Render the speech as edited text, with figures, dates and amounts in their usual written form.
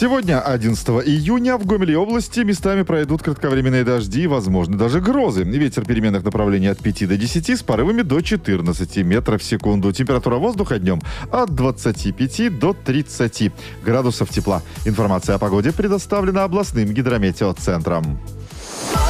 Сегодня, 11 июня, в Гомеле области местами пройдут кратковременные дожди, возможны даже грозы. Ветер переменных направлений от 5 до 10 с порывами до 14 метров в секунду. Температура воздуха днем от 25 до 30 градусов тепла. Информация о погоде предоставлена областным гидрометеоцентром.